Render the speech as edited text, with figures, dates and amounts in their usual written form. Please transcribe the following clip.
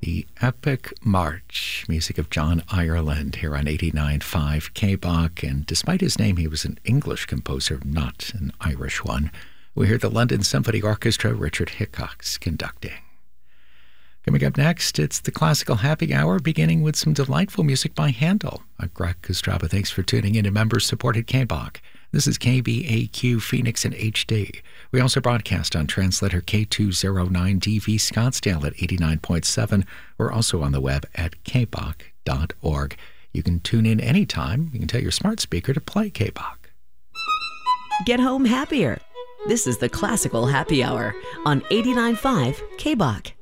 The Epic March, music of John Ireland here on 89.5 KBOC. And despite his name, he was an English composer, not an Irish one. We hear the London Symphony Orchestra, Richard Hickox, conducting. Coming up next, it's the Classical Happy Hour, beginning with some delightful music by Handel. I'm Greg Kostraba. Thanks for tuning in to members-supported KBOC. This is KBAQ Phoenix in HD. We also broadcast on translator K209DV Scottsdale at 89.7. We're also on the web at kbok.org. You can tune in anytime. You can tell your smart speaker to play KBOC. Get home happier. This is the Classical Happy Hour on 89.5 KBOC.